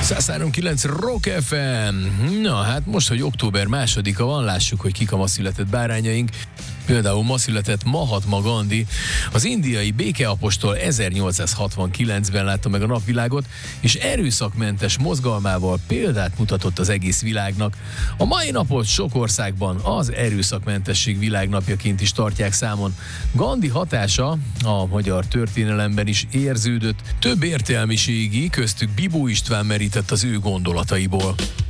103.9 Rock FM. Na hát most, hogy október 2-a van, lássuk, hogy kik a ma született bárányaink. Például ma született Mahatma Gandhi, az indiai békeapostol 1869-ben látta meg a napvilágot, és erőszakmentes mozgalmával példát mutatott az egész világnak. A mai napot sok országban az erőszakmentesség világnapjaként is tartják számon. Gandhi hatása a magyar történelemben is érződött, több értelmiségi, köztük Bibó István merített az ő gondolataiból.